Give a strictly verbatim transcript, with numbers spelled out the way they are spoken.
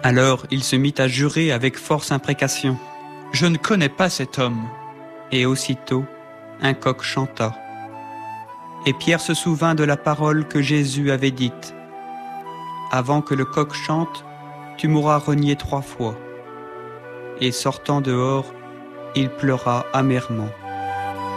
Alors il se mit à jurer avec force imprécation. « Je ne connais pas cet homme. » Et aussitôt, un coq chanta. Et Pierre se souvint de la parole que Jésus avait dite. « Avant que le coq chante, tu m'auras renié trois fois. » Et sortant dehors, il pleura amèrement.